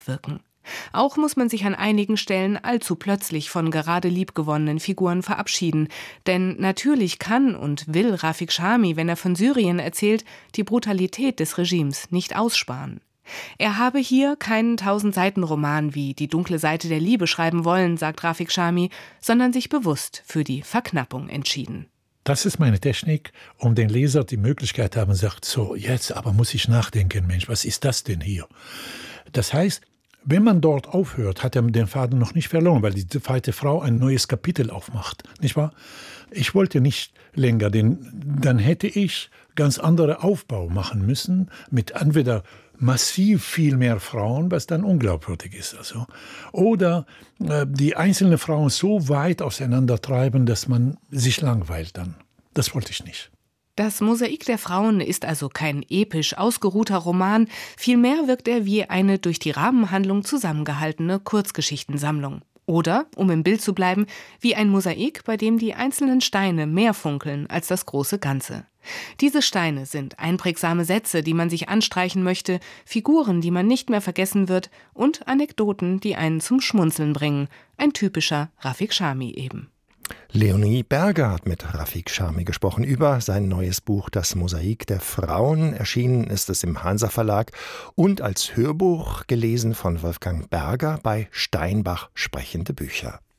wirken. Auch muss man sich an einigen Stellen allzu plötzlich von gerade liebgewonnenen Figuren verabschieden. Denn natürlich kann und will Rafik Chami, wenn er von Syrien erzählt, die Brutalität des Regimes nicht aussparen. Er habe hier keinen 1000-Seiten-Roman wie Die dunkle Seite der Liebe schreiben wollen, sagt Rafik Chami, sondern sich bewusst für die Verknappung entschieden. Das ist meine Technik, um den Leser die Möglichkeit zu haben, sagt, so, jetzt aber muss ich nachdenken, Mensch, was ist das denn hier? Das heißt, wenn man dort aufhört, hat er den Faden noch nicht verloren, weil die zweite Frau ein neues Kapitel aufmacht, nicht wahr? Ich wollte nicht länger, denn dann hätte ich ganz andere Aufbau machen müssen, mit entweder massiv viel mehr Frauen, was dann unglaubwürdig ist. Also. Oder die einzelnen Frauen so weit auseinandertreiben, dass man sich langweilt dann. Das wollte ich nicht. Das Mosaik der Frauen ist also kein episch ausgeruhter Roman, vielmehr wirkt er wie eine durch die Rahmenhandlung zusammengehaltene Kurzgeschichtensammlung. Oder, um im Bild zu bleiben, wie ein Mosaik, bei dem die einzelnen Steine mehr funkeln als das große Ganze. Diese Steine sind einprägsame Sätze, die man sich anstreichen möchte, Figuren, die man nicht mehr vergessen wird und Anekdoten, die einen zum Schmunzeln bringen. Ein typischer Rafik Chami eben. Leonie Berger hat mit Rafik Chami gesprochen über sein neues Buch Das Mosaik der Frauen. Erschienen ist es im Hansa Verlag und als Hörbuch gelesen von Wolfgang Berger bei Steinbach Sprechende Bücher.